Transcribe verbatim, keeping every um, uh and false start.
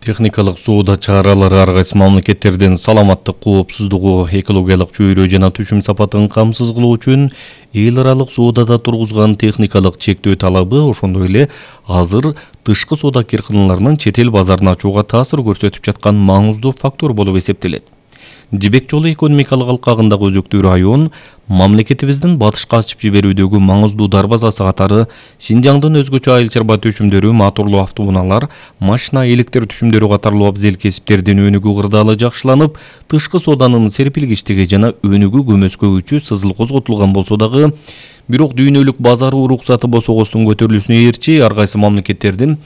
Техникалык соода чаралары ар кайсы мамлекеттердин саламаттык коопсуздугу, экологиялык чөйрө жана түшүм сапатын камсыз кылуу үчүн эл аралык соодада тургузган техникалык чектөө талабы, ошондой эле азыр тышкы соода кирканаларынын чет эл базарына ачууга таасир көрсөтүп жаткан маңыздуу фактор болуп эсептелет. Жибек жолу экономикалык алкагындагы өзөктүү район мамлекетибиздин батышка ачып жиберүүдөгү маңыздуу дарбазасы катары Шинжаңдын өзгөчө айыл чарба төшүмдөрү, моторлуу автоунаалар, машина электр түшүмдөрү катарлуу абзел кесиптердин өнүгүү кырдаалы жакшыланып, тышкы сооданын серпилгичтиги жана өнүгүү көмөскөгүчү сызыл козготулган болсо дагы, бирок дүйнөлүк базар уруксаты босогостун көтөрүлүүсүнө ээрчи ар кайсы мамлекеттердин